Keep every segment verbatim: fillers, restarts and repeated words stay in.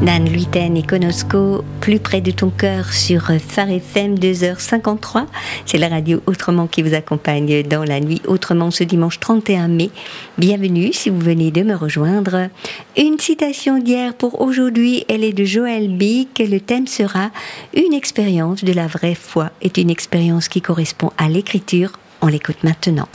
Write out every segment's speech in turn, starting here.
Dan Luiten et Konosko, plus près de ton cœur sur Phare F M, deux heures cinquante-trois. C'est la radio Autrement qui vous accompagne dans la nuit Autrement ce dimanche trente et un mai. Bienvenue si vous venez de me rejoindre. Une citation d'hier pour aujourd'hui, elle est de Joël Bick. Le thème sera « Une expérience de la vraie foi est une expérience qui correspond à l'écriture ». On l'écoute maintenant.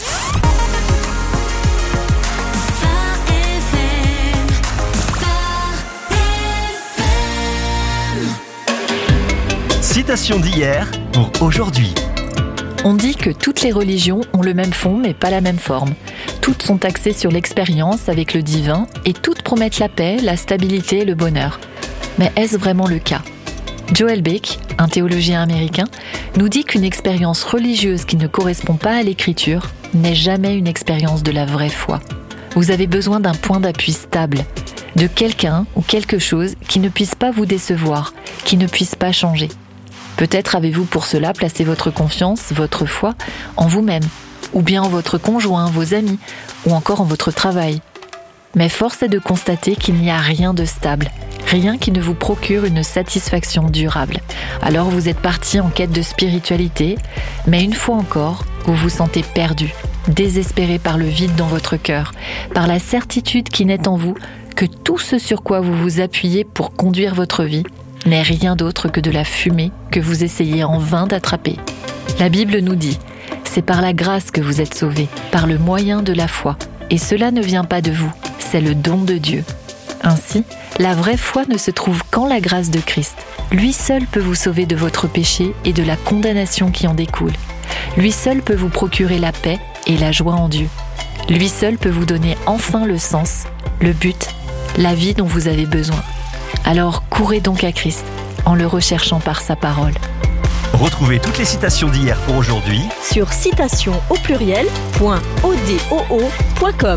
Citation d'hier pour aujourd'hui. On dit que toutes les religions ont le même fond mais pas la même forme. Toutes sont axées sur l'expérience avec le divin et toutes promettent la paix, la stabilité et le bonheur. Mais est-ce vraiment le cas ? Joel Bick, un théologien américain, nous dit qu'une expérience religieuse qui ne correspond pas à l'écriture n'est jamais une expérience de la vraie foi. Vous avez besoin d'un point d'appui stable, de quelqu'un ou quelque chose qui ne puisse pas vous décevoir, qui ne puisse pas changer. Peut-être avez-vous pour cela placé votre confiance, votre foi, en vous-même, ou bien en votre conjoint, vos amis, ou encore en votre travail. Mais force est de constater qu'il n'y a rien de stable, rien qui ne vous procure une satisfaction durable. Alors vous êtes parti en quête de spiritualité, mais une fois encore, vous vous sentez perdu, désespéré par le vide dans votre cœur, par la certitude qui naît en vous que tout ce sur quoi vous vous appuyez pour conduire votre vie n'est rien d'autre que de la fumée que vous essayez en vain d'attraper. La Bible nous dit « C'est par la grâce que vous êtes sauvés, par le moyen de la foi, et cela ne vient pas de vous, c'est le don de Dieu. » Ainsi, la vraie foi ne se trouve qu'en la grâce de Christ. Lui seul peut vous sauver de votre péché et de la condamnation qui en découle. Lui seul peut vous procurer la paix et la joie en Dieu. Lui seul peut vous donner enfin le sens, le but, la vie dont vous avez besoin. Alors courez donc à Christ, en le recherchant par sa parole. Retrouvez toutes les citations d'hier pour aujourd'hui sur citation au pluriel point odoo point com.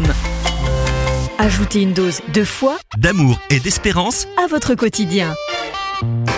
Ajoutez une dose de foi, d'amour et d'espérance à votre quotidien.